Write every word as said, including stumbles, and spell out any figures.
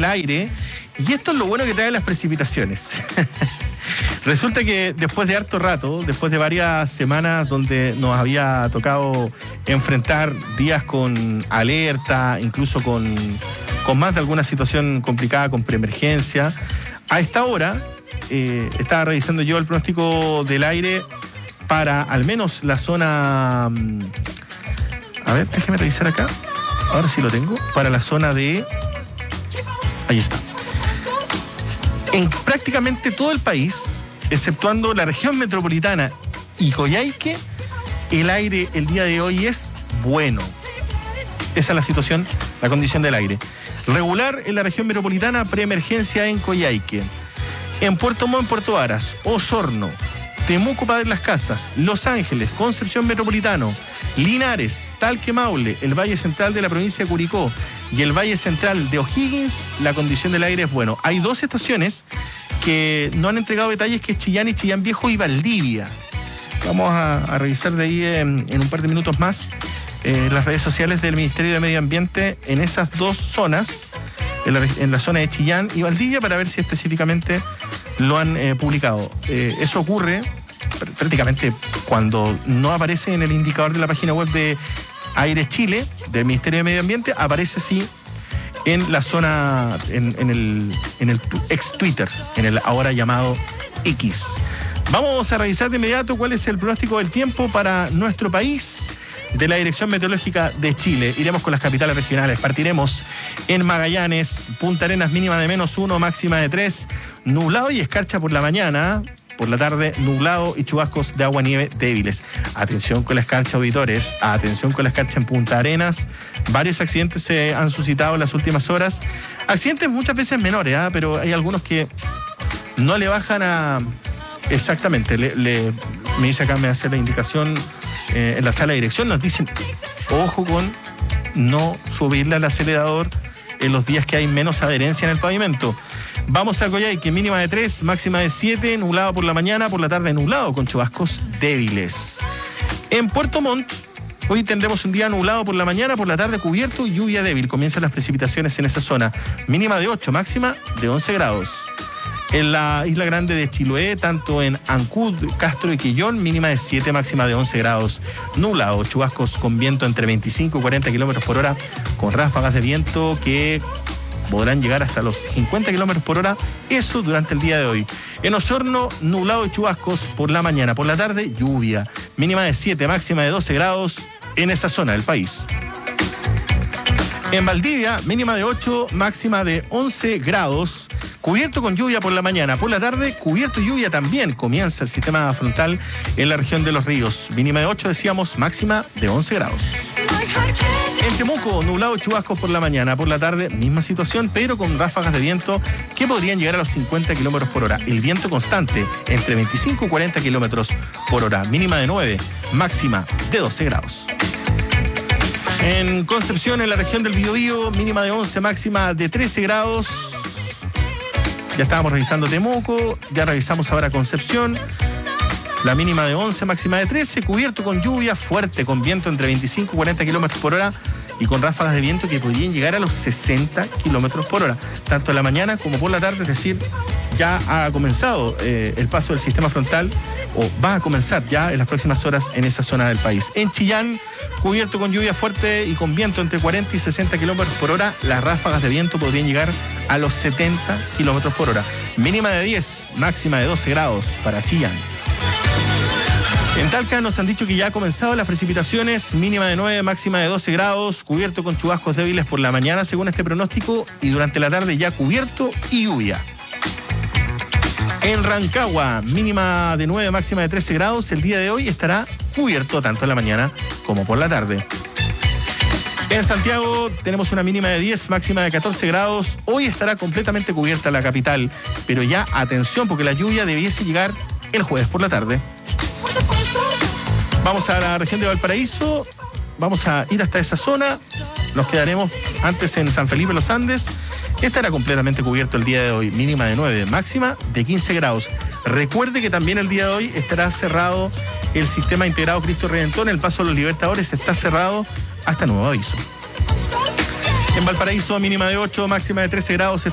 del aire, y esto es lo bueno que traen las precipitaciones. Resulta que después de harto rato, después de varias semanas donde nos había tocado enfrentar días con alerta, incluso con, con más de alguna situación complicada, con preemergencia, a esta hora eh, estaba revisando yo el pronóstico del aire para al menos la zona... A ver, déjeme revisar acá. Ahora sí lo tengo. Para la zona de... Ahí está. En prácticamente todo el país, exceptuando la región metropolitana y Coyhaique, el aire el día de hoy es bueno. Esa es la situación, la condición del aire. Regular en la región metropolitana, preemergencia en Coyhaique. En Puerto Montt, Puerto Varas, Osorno, Temuco, Padre Las Casas, Los Ángeles, Concepción Metropolitano, Linares, Talque, Maule, el Valle Central de la provincia de Curicó y el Valle Central de O'Higgins, la condición del aire es bueno. Hay dos estaciones que no han entregado detalles, que es Chillán y Chillán Viejo y Valdivia. Vamos a, a revisar de ahí en, en un par de minutos más eh, las redes sociales del Ministerio de Medio Ambiente en esas dos zonas, en la, en la zona de Chillán y Valdivia, para ver si específicamente lo han eh, publicado. Eh, eso ocurre prácticamente cuando no aparece en el indicador de la página web de Aire Chile, del Ministerio de Medio Ambiente, aparece sí en la zona, en, en el, en el ex Twitter, en el ahora llamado X. Vamos a revisar de inmediato cuál es el pronóstico del tiempo para nuestro país de la Dirección Meteorológica de Chile. Iremos con las capitales regionales. Partiremos en Magallanes, Punta Arenas, mínima de menos uno, máxima de tres, nublado y escarcha por la mañana. Por la tarde, nublado y chubascos de agua-nieve débiles. Atención con la escarcha, auditores. Atención con la escarcha en Punta Arenas. Varios accidentes se han suscitado en las últimas horas. Accidentes muchas veces menores, ¿eh? Pero hay algunos que no le bajan a... Exactamente. Le, le, me dice acá, me hace la indicación eh, en la sala de dirección. Nos dicen, ojo con no subirle al acelerador en los días que hay menos adherencia en el pavimento. Vamos a Coyhaique, mínima de tres, máxima de siete, nublado por la mañana, por la tarde nublado con chubascos débiles. En Puerto Montt, hoy tendremos un día nublado por la mañana, por la tarde cubierto y lluvia débil. Comienzan las precipitaciones en esa zona. Mínima de ocho, máxima de once grados. En la Isla Grande de Chiloé, tanto en Ancud, Castro y Quillón, mínima de siete, máxima de once grados. Nublado, chubascos con viento entre veinticinco y cuarenta kilómetros por hora, con ráfagas de viento que podrán llegar hasta los cincuenta kilómetros por hora, eso durante el día de hoy. En Osorno, nublado y chubascos por la mañana, por la tarde, lluvia. Mínima de siete, máxima de doce grados en esa zona del país. En Valdivia, mínima de ocho, máxima de once grados. Cubierto con lluvia por la mañana, por la tarde, cubierto y lluvia también. Comienza el sistema frontal en la región de Los Ríos. Mínima de ocho, decíamos, máxima de once grados. En Temuco, nublado y chubascos por la mañana, por la tarde, misma situación, pero con ráfagas de viento que podrían llegar a los cincuenta kilómetros por hora. El viento constante, entre veinticinco y cuarenta kilómetros por hora. Mínima de nueve, máxima de doce grados. En Concepción, en la región del Biobío, mínima de once, máxima de trece grados. Ya estábamos revisando Temuco, ya revisamos ahora Concepción. La mínima de once, máxima de trece, cubierto con lluvia fuerte, con viento entre veinticinco y cuarenta kilómetros por hora y con ráfagas de viento que podrían llegar a los sesenta kilómetros por hora, tanto en la mañana como por la tarde, es decir, ya ha comenzado eh, el paso del sistema frontal, o va a comenzar ya en las próximas horas en esa zona del país. En Chillán, cubierto con lluvia fuerte y con viento entre cuarenta y sesenta kilómetros por hora, las ráfagas de viento podrían llegar a los setenta kilómetros por hora. Mínima de diez, máxima de doce grados para Chillán. En Talca nos han dicho que ya ha comenzado las precipitaciones, mínima de nueve, máxima de doce grados, cubierto con chubascos débiles por la mañana según este pronóstico, y durante la tarde ya cubierto y lluvia. En Rancagua, mínima de nueve, máxima de trece grados, el día de hoy estará cubierto tanto en la mañana como por la tarde. En Santiago tenemos una mínima de diez, máxima de catorce grados, hoy estará completamente cubierta la capital, pero ya atención porque la lluvia debiese llegar el jueves por la tarde. Vamos a la región de Valparaíso, vamos a ir hasta esa zona, nos quedaremos antes en San Felipe Los Andes. Estará completamente cubierto el día de hoy, mínima de nueve, máxima de quince grados. Recuerde que también el día de hoy estará cerrado el sistema integrado Cristo Redentor, el paso de los Libertadores está cerrado hasta nuevo aviso. En Valparaíso, mínima de ocho, máxima de trece grados.